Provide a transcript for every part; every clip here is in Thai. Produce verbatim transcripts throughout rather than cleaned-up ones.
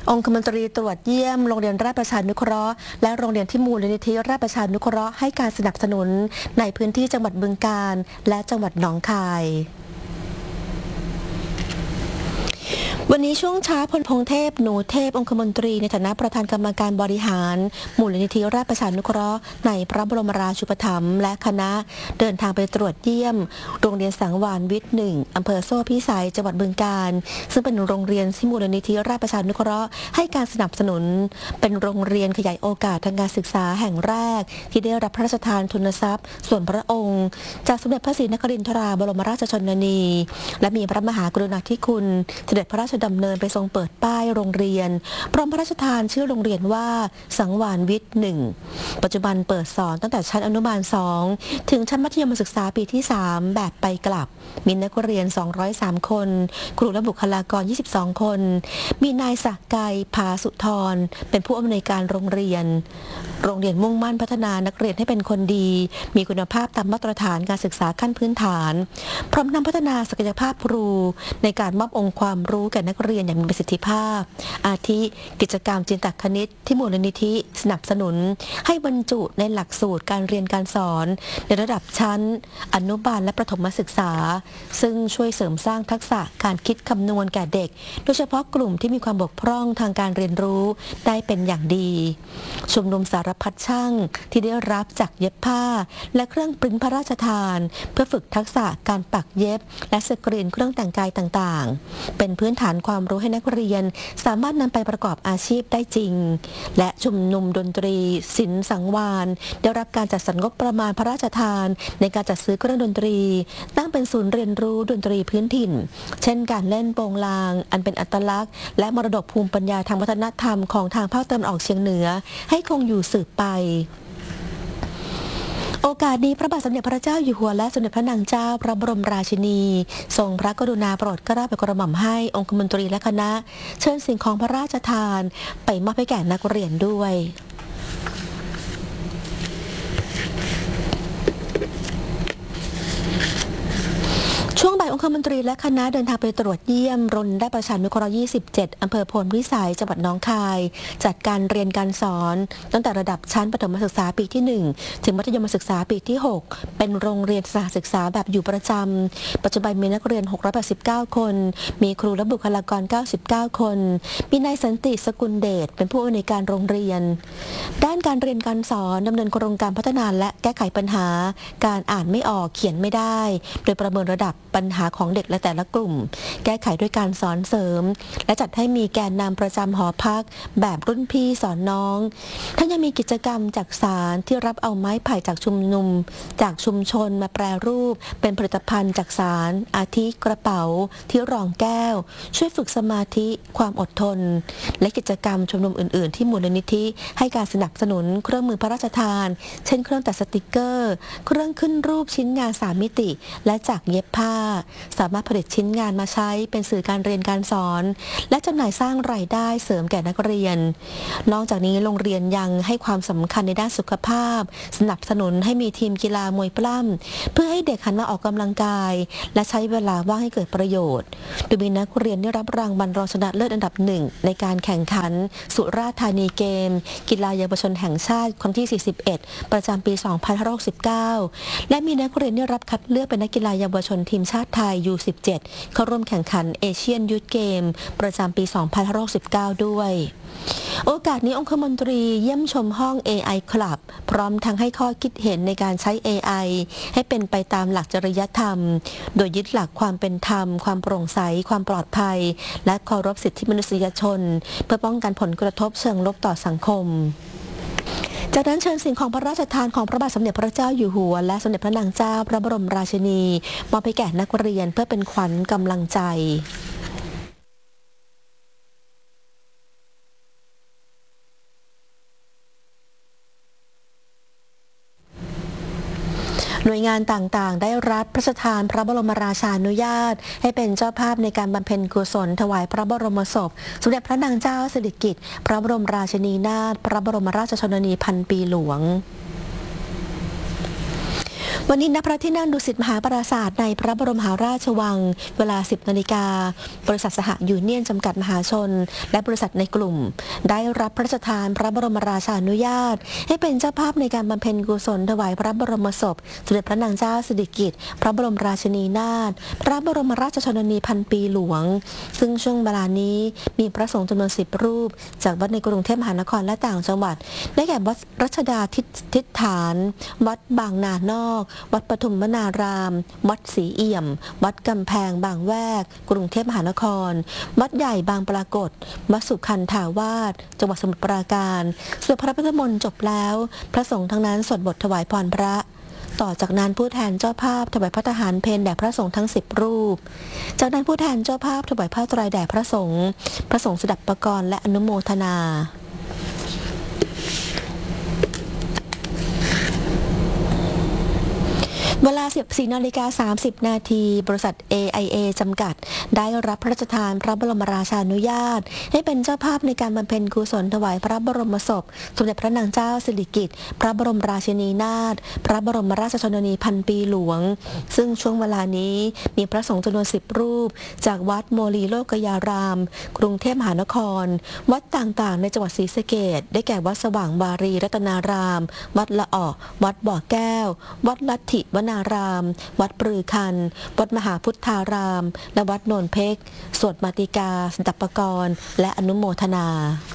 องคมนตรีตรวจเยี่ยมโรงเรียนราชประชานุเคราะห์และโรงเรียนที่มูลนิธิราชประชานุเคราะห์ให้การสนับสนุนในพื้นที่จังหวัดบึงกาฬและจังหวัดหนองคายวันนี้ช่วงเช้าพลพงเทพหนูเทพองคมนตรีในฐานะประธานกรรมการบริหารมูลนิธิราชประชานุเคราะห์ในพระบรมราชูปถัมภ์และคณะเดินทางไปตรวจเยี่ยมโรงเรียนสังวาลวิทย์หนึ่งอำเภอโซ่พิสัยจังหวัดบึงกาฬซึ่งเป็นโรงเรียนที่มูลนิธิราชประชานุเคราะห์ให้การสนับสนุนเป็นโรงเรียนขยายโอกาสทางการศึกษาแห่งแรกที่ได้รับพระราชทานทุนทรัพย์ส่วนพระองค์จากสมเด็จพระศรีนครินทราบรมราชชนนีและมีพระมหากรุณาธิคุณเสด็จพระราชดำเนินไปทรงเปิดป้ายโรงเรียนพร้อมพระราชทานชื่อโรงเรียนว่าสังวาลวิทย์หนึ่งปัจจุบันเปิดสอนตั้งแต่ชั้นอนุบาลสองถึงชั้นมัธยมศึกษาปีที่สามแบบไปกลับมีนักเรียนสองร้อยสามคนครูและบุคลากรยี่สิบสองคนมีนายศักดิ์ไกรภาสุธรเป็นผู้อำนวยการโรงเรียนโรงเรียนมุ่งมั่นพัฒนานักเรียนให้เป็นคนดีมีคุณภาพตามมาตรฐานการศึกษาขั้นพื้นฐานพร้อมนำพัฒนาศักยภาพครูในการมอบองค์ความรู้แก่นักเรียนอย่างมีประสิทธิภาพอาทิกิจกรรมจินตคณิตที่มูลนิธิสนับสนุนให้บรรจุในหลักสูตรการเรียนการสอนในระดับชั้นอนุบาลและประถมศึกษาซึ่งช่วยเสริมสร้างทักษะการคิดคำนวณแก่เด็กโดยเฉพาะกลุ่มที่มีความบกพร่องทางการเรียนรู้ได้เป็นอย่างดีชุมนุมสารพัดช่างที่ได้รับจากเย็บผ้าและเครื่องปริ้นพระราชทานเพื่อฝึกทักษะการปักเย็บและสกรีนเครื่องแต่งกายต่างๆเป็นพื้นฐานความรู้ให้นักเรียนสามารถนำไปประกอบอาชีพได้จริงและชุมนุมดนตรีศิลป์สังวาลได้รับการจัดสรรงบประมาณพระราชทานในการจัดซื้อเครื่องดนตรีตั้งเป็นศูนย์เรียนรู้ดนตรีพื้นถิ่นเช่นการเล่นโปงลางอันเป็นอัตลักษณ์และมรดกภูมิปัญญาทางวัฒนธรรมของทางภาคตะวันออกเฉียงเหนือให้คงอยู่สืบไปโอกาสนี้พระบาทสมเด็จพระเจ้าอยู่หัวและสมเด็จพระนางเจ้าพระบรมราชินีทรงพระกรุณาโปรดเกล้าโปรดกระหม่อมให้องคมนตรีและคณะเชิญสิ่งของพระราชทานไปมอบให้แก่นักเรียนด้วยช่วงบ่ายองคมนตรีและคณะเดินทางไปตรวจเยี่ยมโรงเรียนราชประชานุเคราะห์ยี่สิบเจ็ดอำเภอโพนพิสัยจังหวัดหนองคายจัดการเรียนการสอนตั้งแต่ระดับชั้นประถมศึกษาปีที่หนึ่งถึงมัธยมศึกษาปีที่หกเป็นโรงเรียนสถานศึกษาแบบอยู่ประจำปัจจุบันมีนักเรียนหกร้อยแปดสิบเก้าคนมีครูและบุคลากรเก้าสิบเก้าคนมีนายสันติสกุลเดชเป็นผู้อำนวยการโรงเรียนด้านการเรียนการสอนดำเนินโครงการพัฒนาและแก้ไขปัญหาการอ่านไม่ออกเขียนไม่ได้โดยประเมินระดับปัญหาของเด็กและแต่ละกลุ่มแก้ไขด้วยการสอนเสริมและจัดให้มีแกนนำประจำหอพักแบบรุ่นพี่สอนน้องทั้งยังมีกิจกรรมจักสานที่รับเอาไม้ไผ่จากชุมนุมจากชุมชนมาแปรรูปเป็นผลิตภัณฑ์จักสานอาทิกระเป๋าที่รองแก้วช่วยฝึกสมาธิความอดทนและกิจกรรมชุมนุมอื่นๆที่มูลนิธิให้การสนับสนุนเครื่องมือพระราชทานเช่นเครื่องตัดสติกเกอร์เครื่องขึ้นรูปชิ้นงานสามมิติและจักเย็บผ้าสามารถผลิตชิ้นงานมาใช้เป็นสื่อการเรียนการสอนและจำหน่ายสร้างรายได้เสริมแก่นักเรียนนอกจากนี้โรงเรียนยังให้ความสำคัญในด้านสุขภาพสนับสนุนให้มีทีมกีฬามวยปล้ำเพื่อให้เด็กหันมาออกกำลังกายและใช้เวลาว่างให้เกิดประโยชน์โดยมีนักเรียนได้รับรางวัลรองชนะเลิศอันดับหนึ่งในการแข่งขันสุราษฎร์ธานีเกมกีฬาเยาวชนแห่งชาติครั้งที่สี่สิบเอ็ดประจำปีสองพันห้าร้อยหกสิบเก้าและมีนักเรียนได้รับคัดเลือกเป็นนักกีฬาเยาวชนทีมชาติไทย ยู สิบเจ็ด เข้าร่วมแข่งขันเอเชียนยูทเกมประจำปีสองพันห้าร้อยหกสิบเก้าด้วยโอกาสนี้องคมนตรีเยี่ยมชมห้อง เอ ไอ Club พร้อมทั้งให้ข้อคิดเห็นในการใช้ เอ ไอ ให้เป็นไปตามหลักจริยธรรมโดยยึดหลักความเป็นธรรมความโปร่งใสความปลอดภัยและเคารพสิทธิมนุษยชนเพื่อป้องกันผลกระทบเชิงลบต่อสังคมจากนั้นเชิญสิ่งของพระราชทานของพระบาทสมเด็จพระเจ้าอยู่หัวและสมเด็จพระนางเจ้าพระบรมราชินีมอบให้แก่นักเรียนเพื่อเป็นขวัญกำลังใจหน่วยงานต่างๆได้รับพระราชทานพระบรมราชานุญาตให้เป็นเจ้าภาพในการบำเพ็ญกุศลถวายพระบรมศพสมเด็จพระนางเจ้าสิริกิติ์พระบรมราชินีนาถพระบรมราชชนนีพันปีหลวงวันนี้ณพระที่นั่งดุสิตมหาปราสาทในพระบรมมหาราชวังเวลา สิบนาฬิกาบริษัทสหยูเนียนจำกัดมหาชนและบริษัทในกลุ่มได้รับพระราชทานพระบรมราชานุญาตให้เป็นเจ้าภาพในการบำเพ็ญกุศลถวายพระบรมศพสมเด็จพระนางเจ้าสิริกิติ์พระบรมราชินีนาถพระบรมราชชนนีพันปีหลวงซึ่งช่วงเวลานี้มีพระสงฆ์จำนวนสิบรูปจากวัดในกรุงเทพมหานครและต่างจังหวัดได้แก่วัดรัชดาทิฏฐานวัดบางนานอกวัดปฐุมวนาราม วัดศรีเอี่ยม วัดกำแพงบางแวก กรุงเทพมหานคร วัดใหญ่บางปรากฏ วัดสุขันธาวาส จังหวัดสมุทรปราการสวดพระพุทธมนต์จบแล้ว พระสงฆ์ทั้งนั้นสวดบทถวายพรพระ ต่อจากนั้นผู้แทนเจ้าภาพถวายพระทหารเพลแด่พระสงฆ์ทั้งสิบรูป จากนั้นผู้แทนเจ้าภาพถวายผ้าไตรแด่พระสงฆ์ พระสงฆ์สดับประกรณ์และอนุโมทนาเวลา สิบสี่นาฬิกาสามสิบนาทีบริษัท เอ ไอ เอ จำกัดได้รับพระราชทานพระบรมราชานุญาตให้เป็นเจ้าภาพในการบำเพ็ญกุศลถวายพระบรมศพสมเด็จพระนางเจ้าสิริกิติ์พระบรมราชินีนาถพระบรมราชชนนีพันปีหลวงซึ่งช่วงเวลานี้มีพระสงฆ์จำนวนสิบรูปจากวัดโมลีโลกยารามกรุงเทพมหานครวัดต่างๆในจังหวัดศรีสะเกษได้แก่วัดสว่างวารีรัตนารามวัดละออวัดบ่อแก้ววัดลัทธิวนาราม วัดปรือคัน วัดมหาพุทธาราม และวัดโนนเพ็กสวดมาติกาสดับประกรณ์และอนุโมทนา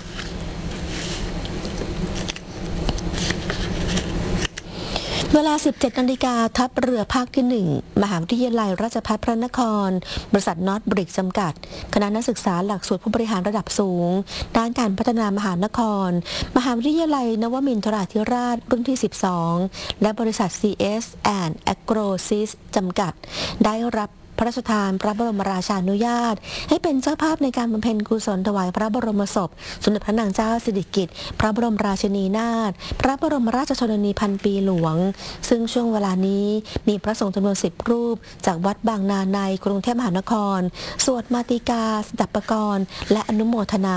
เวลา สิบเจ็ดนาฬิกาทัพเรือภาคที่หนึ่งมหาวิทยาลัยราชภัฏพระนครบริษัทนอตบริกจำกัดคณะนักศึกษาหลักสูตรผู้บริหารระดับสูงด้านการพัฒนามหานครมหาวิทยาลัยนวมินทราธิราชรุ่นที่สิบสองและบริษัท ซี เอส แอนด์ Agrosys จำกัดได้รับพระราชทานพระบรมราชานุญาตให้เป็นเจ้าภาพในการบำเพ็ญกุศลถวายพระบรมศพสมเด็จพระนางเจ้าสิริกิติ์พระบรมราชินีนาถพระบรมราชชนนีพันปีหลวงซึ่งช่วงเวลานี้มีพระสงฆ์จำนวนสิบรูปจากวัดบางนาในกรุงเทพมหานครสวดมาติกาสดับประกรณ์และอนุโมทนา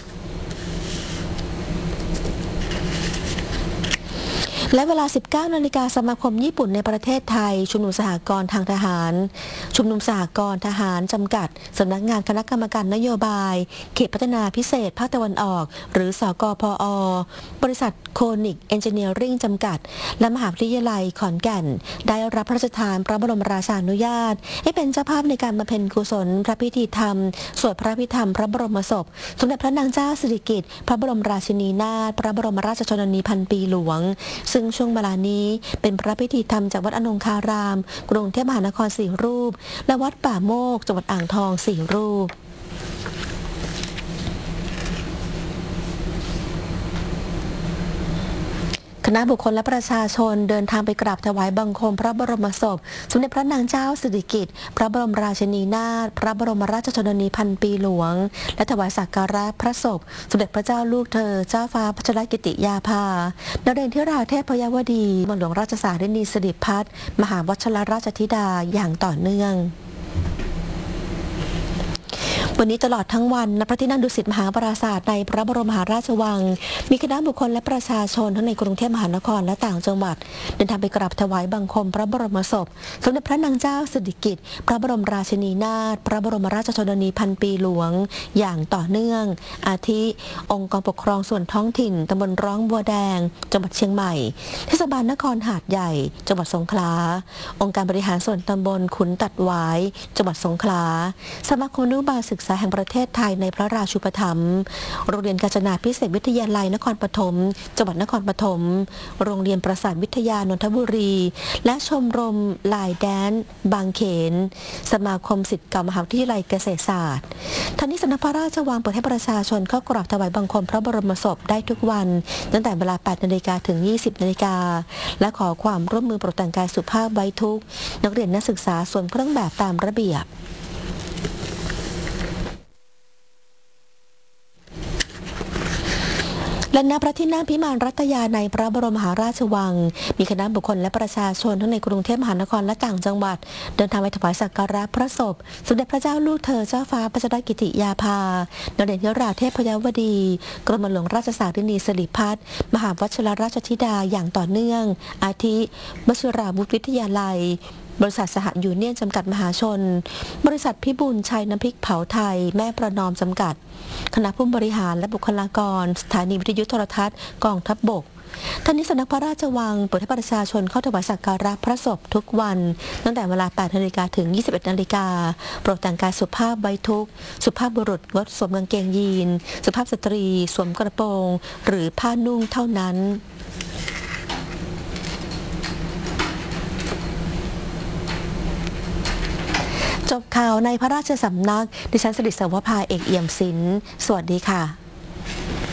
และเวลา สิบเก้านาฬิกาสมาคมญี่ปุ่นในประเทศไทยชุมนุมสหกรณ์ทางทหารชุมนุมสหกรณ์ทหารจำกัดสำนักงานคณะกรรมการนโยบายเขตพัฒนาพิเศษภาคตะวันออกหรือสกพอบริษัทโคนิกเอนจิเนียริ่งจำกัดและมหาวิทยาลัยขอนแก่นได้รับพระราชทานพระบรมราชานุญาตให้เป็นเจ้าภาพในการบำเพ็ญกุศลพระพิธีธรรมสวดพระพิธรรมพระบรมศพสมเด็จพระนางเจ้าสิริกิติ์พระบรมราชินีนาถพระบรมราชชนนีพันปีหลวงซึ่งช่วงเวลานี้เป็นพระพิธีธรรมจากวัดอนงคารามกรุงเทพมหานครสี่รูปและวัดป่าโมกจังหวัดอ่างทองสี่รูปคณะบุคคลและประชาชนเดินทางไปกราบถวายบังคมพระบรมศพสมเด็จพระนางเจ้าสิริกิติ์พระบรมราชินีนาถพระบรมราชชนนีพันปีหลวงและถวายสักการะพระศพสมเด็จพระเจ้าลูกเธอเจ้าฟ้าพัชรกิติยาภานเรนทิราเทพยวดีบรมหลวงราชสารินีสิริพัฒน์มหาวชิรราชธิดาอย่างต่อเนื่องวันนี้ตลอดทั้งวันณพระที่นั่งดุสิตมหาปราสาทในพระบรมมหาราชวังมีคณะบุคคลและประชาชนทั้งในกรุงเทพมหานครและต่างจังหวัดเดินทางไปกราบถวายบังคมพระบรมศพสมเด็จพระนางเจ้าสิริกิติ์พระบรมราชินีนาถพระบรมราชชนนีพันปีหลวงอย่างต่อเนื่องอาทิองค์กรปกครองส่วนท้องถิ่นตำบลร้องบัวแดงจังหวัดเชียงใหม่เทศบาลนครหาดใหญ่จังหวัดสงขลาองค์การบริหารส่วนตำบลขุนตัดหวายจังหวัดสงขลาสมาคมอนุบาลศึกษาแห่งประเทศไทยในพระราชูปถัมภ์โรงเรียนกาญจนาพิเศษวิทยาลัยนครปฐมจังหวัดนครปฐมโรงเรียนประสาทวิทยานนทบุรีและชมรมลายแดนบางเขนสมาคมศิษย์เก่ามหาวิทยาลัยเกษตรศาสตร์ทั้งนี้สำนักพระราชวังเปิดให้ประชาชนเข้ากราบถวายบังคมพระบรมศพได้ทุกวันตั้งแต่เวลา แปดนาฬิกา ถึง ยี่สิบนาฬิกาและขอความร่วมมือโปรดแต่งกายสุภาพไว้ทุกนักเรียนนักศึกษาสวมเครื่องแบบตามระเบียบและณพระที่นั่งพิมานรัตยาในพระบรมมหาราชวังมีคณะบุคคลและประชาชนทั้งในกรุงเทพมหานครและต่างจังหวัดเดินทางไปถวายสักการะพระศพสมเด็จพระเจ้าลูกเธอเจ้าฟ้าพัชรกิติยาภานเรศยราเทพยวดีกรมหลวงราชสารินีสิริพัฒน์มหาวชิรราชธิดาอย่างต่อเนื่องอาทิวชิราวุธวิทยาลัยบริษัทสหยูเนียนจำกัดมหาชนบริษัทพิบูลชัยน้ำพริกเผาไทยแม่ประนอมจำกัดคณะผู้บริหารและบุคลากรสถานีวิทยุโทรทัศน์กองทัพบกท่านนี้สำนักพระราชวังเปิดให้ประชาชนเข้าถวายสักการะพระศพทุกวันตั้งแต่เวลา แปดนาฬิกา ถึง ยี่สิบเอ็ดนาฬิกาโปรดแต่งกายสุภาพไว้ทุกข์สุภาพบุรุษงดสวมกางเกงยีนสุภาพสตรีสวมกระโปรงหรือผ้านุ่งเท่านั้นจบข่าวในพระราชสำนักดิฉันสิริสวภาเอกเอี่ยมศิลป์สวัสดีค่ะ